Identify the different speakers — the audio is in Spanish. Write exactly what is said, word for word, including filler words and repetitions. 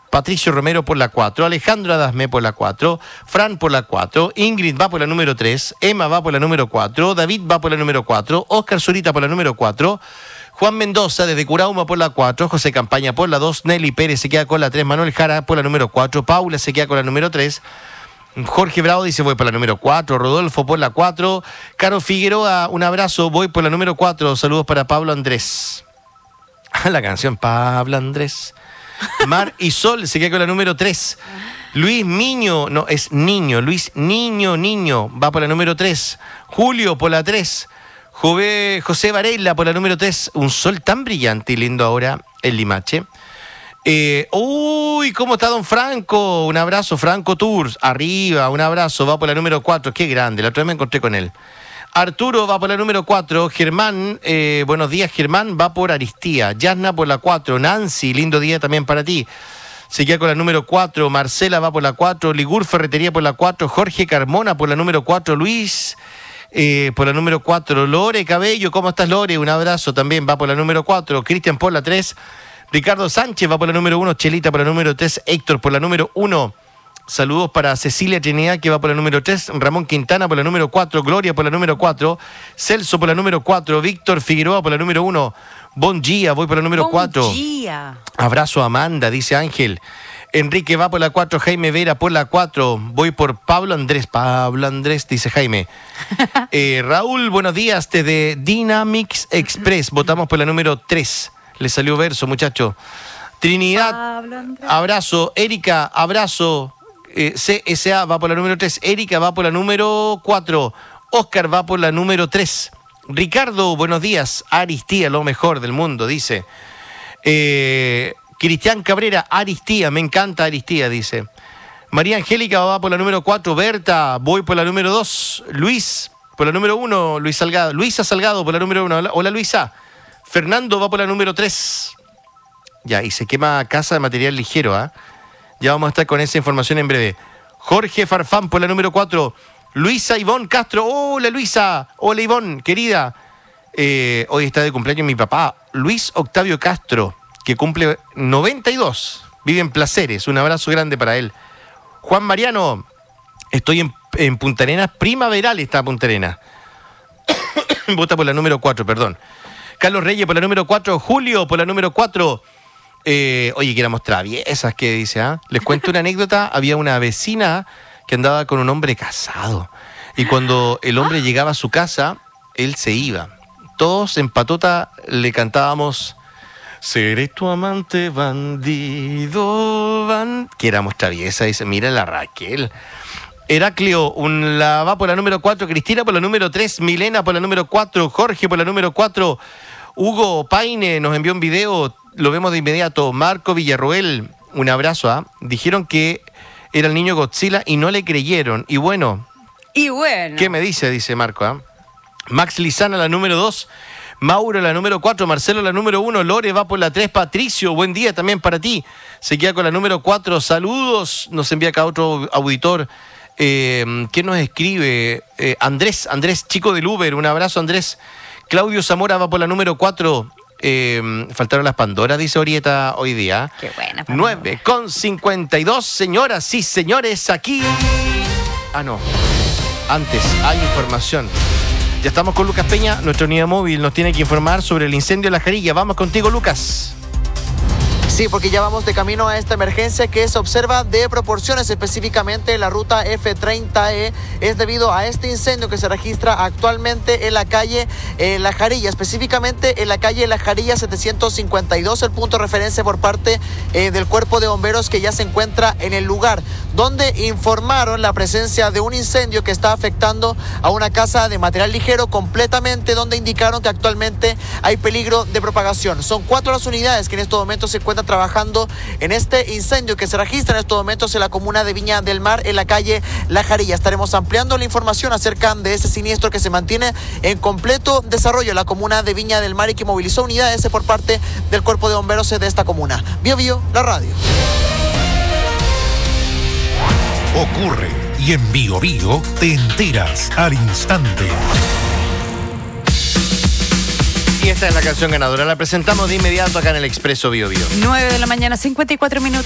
Speaker 1: Patricio Romero por la cuatro, Alejandro Adasme por la cuatro, Fran por la cuatro, Ingrid va por la número tres, Emma va por la número cuatro, David va por la número cuatro, Oscar Zurita por la número cuatro, Juan Mendoza desde Curauma por la cuatro, José Campaña por la dos, Nelly Pérez se queda con la tres, Manuel Jara por la número cuatro, Paula se queda con la número tres, Jorge Bravo dice voy por la número cuatro, Rodolfo por la cuatro, Caro Figueroa, un abrazo, voy por la número cuatro, saludos para Pablo Andrés. La canción Pablo Andrés. Mar y Sol se queda con la número tres. Luis Niño, no, es Niño, Luis Niño, Niño, va por la número tres. Julio por la tres. Jove, José Varela por la número tres. Un sol tan brillante y lindo ahora en Limache. Eh, uy, ¿cómo está don Franco? Un abrazo, Franco Tours, arriba, un abrazo, va por la número cuatro. Qué grande, la otra vez me encontré con él. Arturo va por la número cuatro, Germán, eh, buenos días Germán, va por Aristía, Yasna por la cuatro, Nancy, lindo día también para ti, se queda con la número cuatro, Marcela va por la cuatro, Ligur Ferretería por la cuatro, Jorge Carmona por la número cuatro, Luis eh, por la número cuatro, Lore Cabello, ¿cómo estás Lore? Un abrazo también, va por la número cuatro, Cristian por la tres, Ricardo Sánchez va por la número uno, Chelita por la número tres, Héctor por la número uno. Saludos para Cecilia Trinidad, que va por la número tres, Ramón Quintana por la número cuatro, Gloria por la número cuatro, Celso por la número cuatro, Víctor Figueroa por la número uno, Bon Día, voy por la número cuatro.
Speaker 2: Bon día.
Speaker 1: Abrazo a Amanda, dice Ángel. Enrique va por la cuatro, Jaime Vera por la cuatro, voy por Pablo Andrés, Pablo Andrés, dice Jaime. eh, Raúl, buenos días, desde Dynamics Express, votamos por la número tres, le salió verso, muchacho. Trinidad, abrazo. Erika, abrazo. Eh, C S A va por la número tres, Erika va por la número cuatro, Oscar va por la número tres, Ricardo, buenos días, Aristía, lo mejor del mundo, dice. Eh, Cristian Cabrera, Aristía, me encanta Aristía, dice. María Angélica va por la número cuatro, Berta, voy por la número dos, Luis, por la número uno, Luis Salgado, Luisa Salgado por la número uno, hola, hola Luisa. Fernando va por la número tres, ya, y se quema casa de material ligero, ¿ah? ¿eh? Ya vamos a estar con esa información en breve. Jorge Farfán por la número cuatro. Luisa Ivonne Castro. Hola Luisa. Hola Ivonne, querida. Eh, hoy está de cumpleaños mi papá, Luis Octavio Castro, que cumple noventa y dos. Vive en Placeres. Un abrazo grande para él. Juan Mariano. Estoy en, en Punta Arenas. Primaveral está Punta Arenas. Vota por la número cuatro, perdón. Carlos Reyes por la número cuatro. Julio por la número cuatro. Eh, oye, que éramos traviesas, que dice, ¿ah? ¿eh? Les cuento una anécdota. Había una vecina que andaba con un hombre casado. Y cuando el hombre llegaba a su casa, él se iba. Todos en patota le cantábamos seré tu amante bandido, ban... que éramos traviesas. Dice, mira la Raquel. Heraclio, un, la va por la número cuatro. Cristina por la número tres. Milena por la número cuatro. Jorge por la número cuatro. Hugo Paine nos envió un video. Lo vemos de inmediato. Marco Villarroel, un abrazo. ¿ah? ¿eh? Dijeron que era el niño Godzilla y no le creyeron. Y bueno.
Speaker 2: Y bueno.
Speaker 1: ¿Qué me dice? Dice Marco. ¿eh? Max Lizana, la número dos. Mauro, la número cuatro. Marcelo, la número uno. Lore va por la tres. Patricio, buen día también para ti. Se queda con la número cuatro. Saludos. Nos envía acá otro auditor. Eh, ¿Quién nos escribe? Eh, Andrés, Andrés, chico del Uber. Un abrazo, Andrés. Claudio Zamora va por la número cuatro. Eh, faltaron las Pandoras, dice Orieta hoy día.
Speaker 2: Qué buena.
Speaker 1: nueve con cincuenta y dos, señoras y señores, aquí. Ah, no. Antes, hay información. Ya estamos con Lucas Peña, nuestra unidad móvil nos tiene que informar sobre el incendio en La Jarilla. Vamos contigo, Lucas.
Speaker 3: Sí, porque ya vamos de camino a esta emergencia que se observa de proporciones, específicamente en la ruta F treinta E. Es debido a este incendio que se registra actualmente en la calle eh, La Jarilla, específicamente en la calle La Jarilla setecientos cincuenta y dos, el punto de referencia por parte eh, del cuerpo de bomberos que ya se encuentra en el lugar, donde informaron la presencia de un incendio que está afectando a una casa de material ligero completamente, donde indicaron que actualmente hay peligro de propagación. Son cuatro las unidades que en estos momentos se encuentran trabajando en este incendio que se registra en estos momentos en la comuna de Viña del Mar, en la calle La Jarilla. Estaremos ampliando la información acerca de ese siniestro que se mantiene en completo desarrollo en la comuna de Viña del Mar y que movilizó unidades por parte del cuerpo de bomberos de esta comuna. Bio Bio, la radio.
Speaker 4: Ocurre y en Bio Bio te enteras al instante.
Speaker 1: Y esta es la canción ganadora. La presentamos de inmediato acá en el Expreso Bio Bio.
Speaker 2: nueve de la mañana, cincuenta y cuatro minutos.